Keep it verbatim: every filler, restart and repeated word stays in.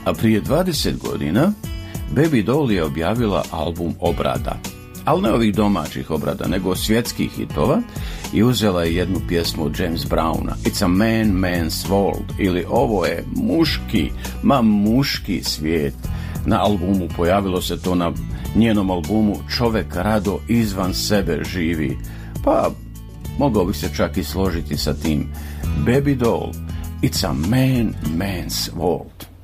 A prije dvadeset godina Baby Doll je objavila album obrada, ali ne ovih domaćih obrada, nego svjetskih hitova, i uzela je jednu pjesmu od James Browna, It's a Man Man's World, ili ovo je muški, ma muški svijet. Na albumu pojavilo se to na njenom albumu Čovek rado izvan sebe živi, pa mogao bi se čak i složiti sa tim. Baby Doll, It's a Man Man's World.